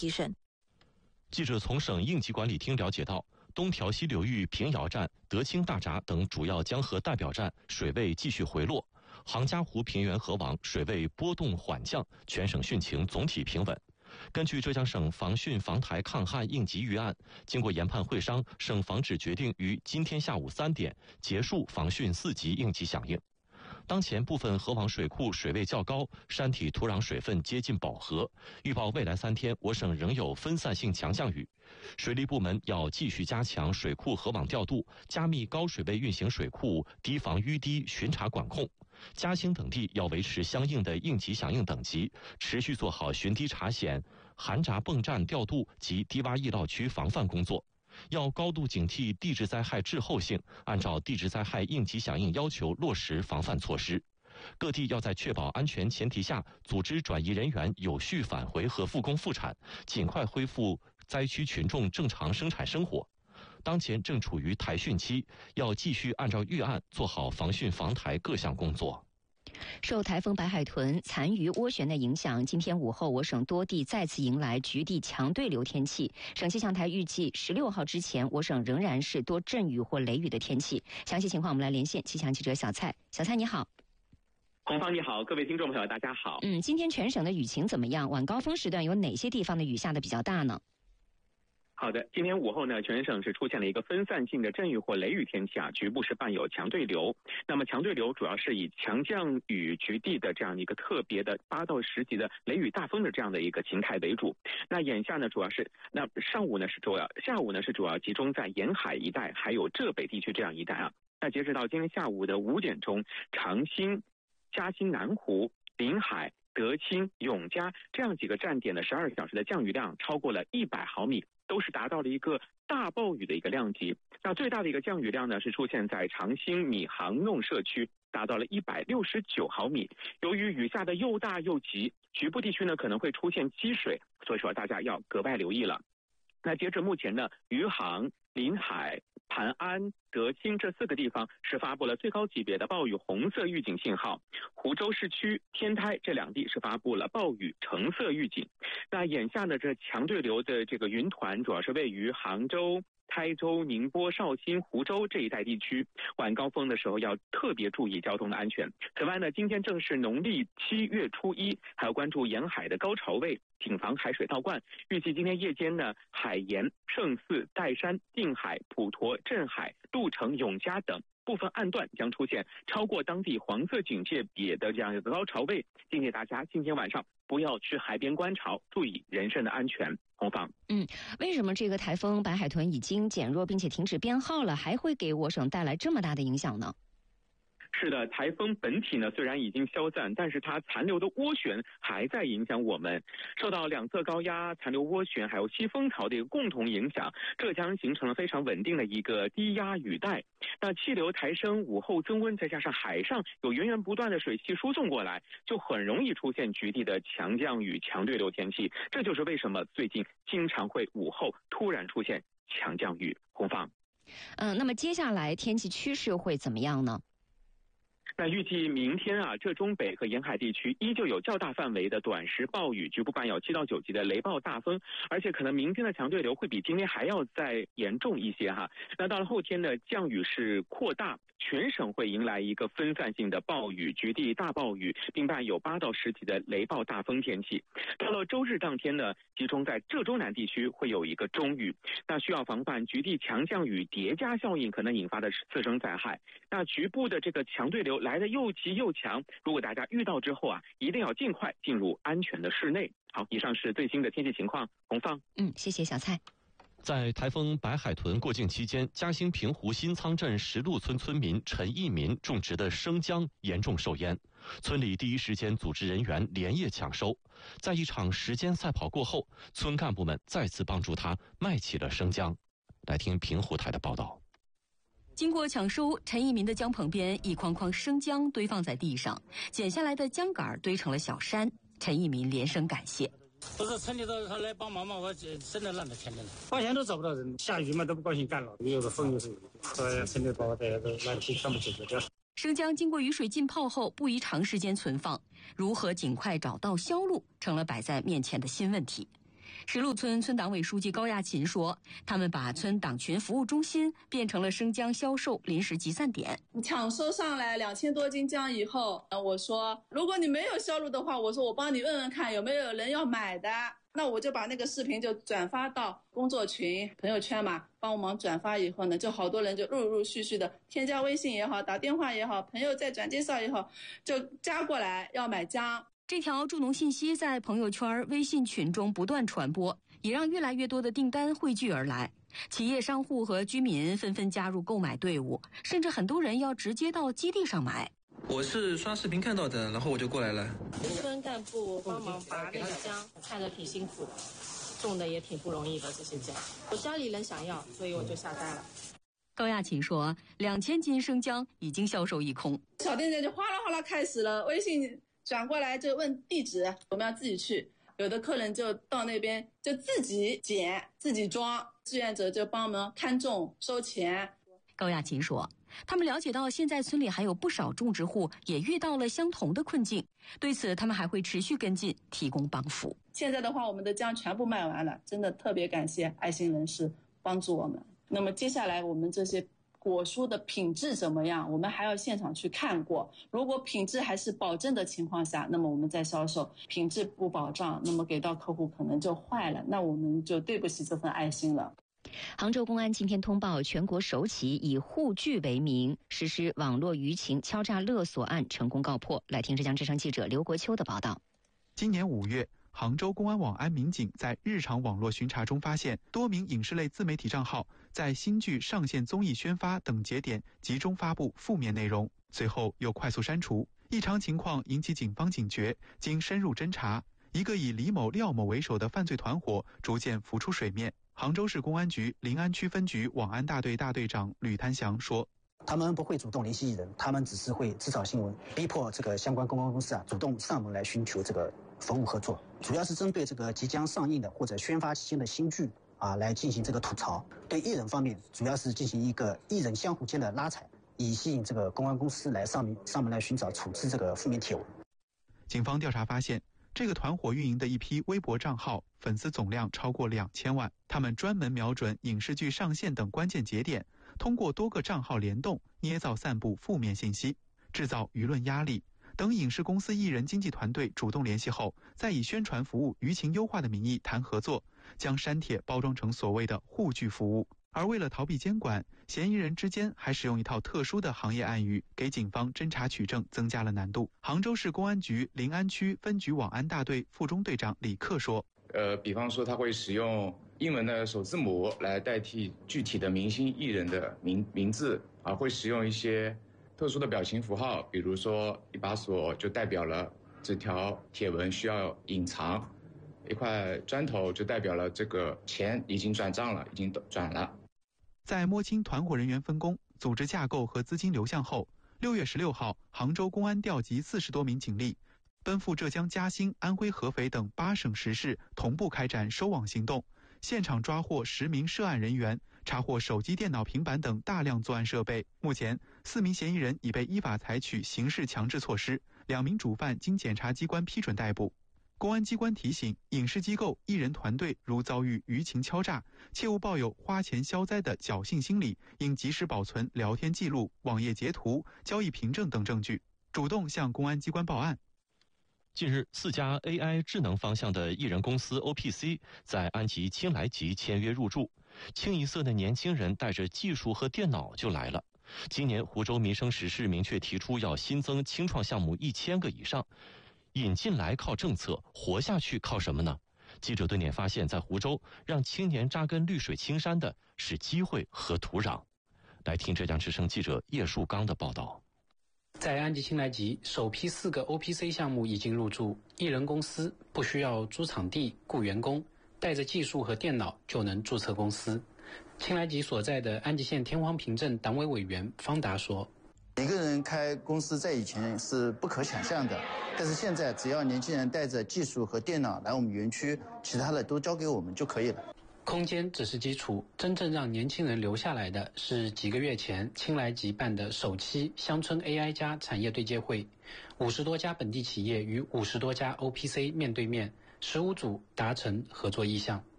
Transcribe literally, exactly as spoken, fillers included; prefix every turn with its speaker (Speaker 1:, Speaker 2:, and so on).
Speaker 1: 提升。
Speaker 2: 记者从省应急管理厅了解到，东调西流域平遥站、德清大闸等主要江河代表站水位继续回落，杭嘉湖平原河网水位波动缓降，全省汛情总体平稳。根据浙江省防汛防台抗旱应急预案，经过研判会商，省防指决定于今天下午三点结束防汛四级应急响应。当前部分河网水库水位较高，山体土壤水分接近饱和，预报未来三天我省仍有分散性强降雨。水利部门要继续加强水库河网调度，加密高水位运行水库堤防淤堤巡查管控。嘉兴等地要维持相应的应急响应等级，持续做好巡堤查险、涵闸泵站调度及低洼易涝区防范工作。要高度警惕地质灾害滞后性，按照地质灾害应急响应要求落实防范措施。各地要在确保安全前提下，组织转移人员有序返回和复工复产，尽快恢复灾区群众正常生产生活。当前正处于台汛期，要继续按照预案做好防汛防台各项工作。
Speaker 3: 受台风白海豚残余涡旋的影响，今天午后我省多地再次迎来局地强对流天气。省气象台预计十六号之前，我省仍然是多阵雨或雷雨的天气。详细情况我们来连线气象记者小蔡。小蔡你好。
Speaker 4: 洪芳你好，各位听众朋友大家好。
Speaker 3: 嗯，今天全省的雨情怎么样？晚高峰时段有哪些地方的雨下的比较大呢？
Speaker 4: 好的，今天午后呢，全省是出现了一个分散性的阵雨或雷雨天气啊，局部是伴有强对流。那么强对流主要是以强降雨局地的这样一个特别的八到十级的雷雨大风的这样的一个形态为主。那眼下呢，主要是那上午呢是主要，下午呢是主要集中在沿海一带，还有浙北地区这样一带啊。那截止到今天下午的五点钟，长兴、嘉兴南湖、临海、德清、永嘉这样几个站点的十二小时的降雨量超过了一百毫米。都是达到了一个大暴雨的一个量级。那最大的一个降雨量呢，是出现在长兴米杭弄社区，达到了一百六十九毫米。由于雨下的又大又急，局部地区呢可能会出现积水，所以说大家要格外留意了。那截至目前呢，余杭、临海、盘安、德清这四个地方是发布了最高级别的暴雨红色预警信号，湖州市区、天台这两地是发布了暴雨橙色预警。那眼下呢，这强对流的这个云团主要是位于杭州、台州、宁波、绍兴、湖州这一带地区，晚高峰的时候要特别注意交通的安全。此外呢，今天正是农历七月初一，还要关注沿海的高潮位，谨防海水倒灌。预计今天夜间呢，海盐、圣寺、岱山、定海、普陀、镇海、鹿城、永嘉等部分岸段将出现超过当地黄色警戒别的这样一个高潮位，建议大家今天晚上不要去海边观潮，注意人身的安全。洪芳，
Speaker 3: 嗯，为什么这个台风白海豚已经减弱并且停止编号了，还会给我省带来这么大的影响呢？
Speaker 4: 是的，台风本体呢虽然已经消散，但是它残留的涡旋还在影响我们。受到两侧高压、残留涡旋还有西风槽的一个共同影响，浙江形成了非常稳定的一个低压雨带。那气流抬升，午后增温，再加上海上有源源不断的水汽输送过来，就很容易出现局地的强降雨、强对流天气。这就是为什么最近经常会午后突然出现强降雨。洪芳，
Speaker 3: 嗯，那么接下来天气趋势会怎么样呢？
Speaker 4: 那预计明天啊，浙中北和沿海地区依旧有较大范围的短时暴雨，局部伴有七到九级的雷暴大风，而且可能明天的强对流会比今天还要再严重一些哈。那到了后天呢，降雨是扩大，全省会迎来一个分散性的暴雨、局地大暴雨，并伴有八到十级的雷暴大风天气。到了周日当天呢，集中在浙中南地区会有一个中雨，那需要防范局地强降雨叠加效应可能引发的次生灾害。那局部的这个强对流来的又急又强，如果大家遇到之后啊，一定要尽快进入安全的室内。好，以上是最新的天气情况。洪芳，
Speaker 3: 嗯，谢谢小蔡。
Speaker 2: 在台风白海豚过境期间，嘉兴平湖新仓镇石路村村民陈义民种植的生姜严重受淹，村里第一时间组织人员连夜抢收。在一场时间赛跑过后，村干部们再次帮助他卖起了生姜。来听平湖台的报道。
Speaker 5: 经过抢收，陈义民的姜棚边一筐筐生姜堆放在地上，剪下来的姜杆堆成了小山。陈义民连声感谢。
Speaker 6: 不是村里头他来帮忙嘛，我真的懒得天天了，半天都找不到人，下雨嘛都不高兴干了，有的风又是雨，所以村里把大家都难题全部解决掉。
Speaker 5: 生姜经过雨水浸泡后，不宜长时间存放，如何尽快找到销路，成了摆在面前的新问题。 石路村村党委书记高亚勤说，他们把村党群服务中心变成了生姜销售临时集散点。
Speaker 1: 抢收上来两千多斤姜以后，我说如果你没有销路的话，我说我帮你问问看有没有人要买的。那我就把那个视频就转发到工作群朋友圈嘛，帮忙转发以后呢，就好多人就陆陆续续的添加微信也好，打电话也好，朋友再转介绍也好，就加过来要买姜。
Speaker 5: 这条助农信息在朋友圈、微信群中不断传播，也让越来越多的订单汇聚而来。企业商户和居民纷纷加入购买队伍，甚至很多人要直接到基地上买。
Speaker 7: 我是刷视频看到的，然后我就过来了。
Speaker 8: 村干部帮忙拔那个姜，看着挺辛苦的，种的也挺不容易的这些姜。我家里人想要，所以我就下单了。
Speaker 5: 高亚勤说，两千斤生姜已经销售一空。
Speaker 1: 小店店就哗啦哗啦开始了，微信转过来就问地址，我们要自己去。有的客人就到那边就自己捡自己装，志愿者就帮忙看种收钱。
Speaker 5: 高亚勤说，他们了解到现在村里还有不少种植户也遇到了相同的困境，对此他们还会持续跟进，提供帮扶。
Speaker 1: 现在的话，我们的姜全部卖完了，真的特别感谢爱心人士帮助我们。那么接下来我们这些果蔬的品质怎么样，我们还要现场去看过，如果品质还是保证的情况下，那么我们再销售。品质不保障，那么给到客户可能就坏了，那我们就对不起这份爱心了。
Speaker 3: 杭州公安今天通报，全国首起以护具为名实施网络舆情敲诈勒索案成功告破。来听浙江之声记者刘国秋的报道。
Speaker 9: 今年五月，杭州公安网安民警在日常网络巡查中发现，多名影视类自媒体账号在新剧上线、综艺宣发等节点集中发布负面内容，随后又快速删除。异常情况引起警方警觉，经深入侦查，一个以李某、廖某为首的犯罪团伙逐渐浮出水面。杭州市公安局临安区分局网安大队大队长吕滩祥说，
Speaker 10: 他们不会主动联系艺人，他们只是会制造新闻，逼迫这个相关公关公司啊主动上门来寻求这个服务合作，主要是针对这个即将上映的或者宣发期间的新剧啊来进行这个吐槽。对艺人方面，主要是进行一个艺人相互间的拉踩，以吸引这个公关公司来上门上门来寻找处置这个负面帖文。
Speaker 9: 警方调查发现，这个团伙运营的一批微博账号粉丝总量超过两千万，他们专门瞄准影视剧上线等关键节点，通过多个账号联动，捏造散布负面信息，制造舆论压力。等影视公司艺人经纪团队主动联系后，再以宣传服务舆情优化的名义谈合作，将删帖包装成所谓的护具服务。而为了逃避监管，嫌疑人之间还使用一套特殊的行业暗语，给警方侦查取证增加了难度。杭州市公安局临安区分局网安大队副中队长李克说，
Speaker 11: 呃，比方说他会使用英文的首字母来代替具体的明星艺人的名名字，啊，会使用一些特殊的表情符号，比如说一把锁就代表了这条帖文需要隐藏，一块砖头就代表了这个钱已经转账了，已经转了。
Speaker 9: 在摸清团伙人员分工、组织架构和资金流向后，六月十六号，杭州公安调集四十多名警力，奔赴浙江嘉兴、安徽合肥等八省十市，同步开展收网行动，现场抓获十名涉案人员，查获手机、电脑、平板等大量作案设备。目前，四名嫌疑人已被依法采取刑事强制措施，两名主犯经检察机关批准逮捕。公安机关提醒，影视机构、艺人团队如遭遇舆情敲诈，切勿抱有花钱消灾的侥幸心理，应及时保存聊天记录、网页截图、交易凭证等证据，主动向公安机关报案。
Speaker 2: 近日，四家 A I 智能方向的艺人公司 O P C 在安吉青来集签约入驻，清一色的年轻人带着技术和电脑就来了。今年湖州民生时事明确提出要新增青创项目一千个以上。引进来靠政策，活下去靠什么呢？记者对点发现，在湖州让青年扎根绿水青山的是机会和土壤。来听浙江之声记者叶树刚的报道。
Speaker 12: 在安吉青来集，首批四个 O P C 项目已经入驻，艺人公司不需要租场地、雇员工，带着技术和电脑就能注册公司。青来集所在的安吉县天荒坪镇党委委员方达说，
Speaker 13: 一个人开公司在以前是不可想象的，但是现在只要年轻人带着技术和电脑来我们园区，其他的都交给我们就可以了。
Speaker 12: 空间只是基础，真正让年轻人留下来的是几个月前青来集办的首期乡村 A I 加产业对接会，五十多家本地企业与五十多家 O P C 面对面， 十五组达成合作意向。